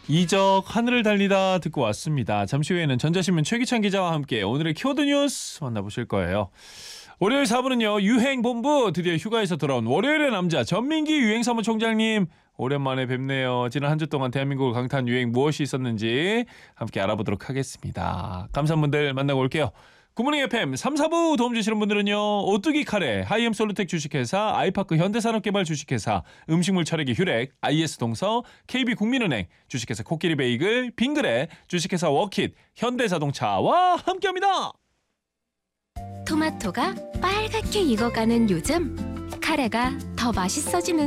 이적 하늘을 달리다 듣고 왔습니다. 잠시 후에는 전자신문 최기찬 기자와 함께 오늘의 키워드 뉴스 만나보실 거예요. 월요일 4부는요. 유행본부 드디어 휴가에서 돌아온 월요일의 남자 전민기 유행사무총장님 오랜만에 뵙네요. 지난 한 주 동안 대한민국을 강타한 유행 무엇이 있었는지 함께 알아보도록 하겠습니다. 감사한 분들 만나고 올게요. 굿모닝 FM 3, 4부 도움 주시는 분들은요. 오뚜기 카레, 하이엠 솔루텍 주식회사, 아이파크 현대산업개발 주식회사, 음식물 처리기 휴렉, IS동서, KB국민은행, 주식회사 코끼리 베이글, 빙그레, 주식회사 워킷, 현대자동차와 함께합니다. 토마토가 빨갛게 익어가는 요즘 카레가 더 맛있어지는